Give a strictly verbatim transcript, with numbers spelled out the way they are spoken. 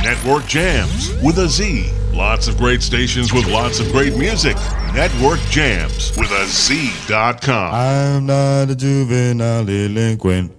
Network Jams with a Z. Lots of great stations with lots of great music. Network Jams with a Z dot com. I'm not a juvenile delinquent.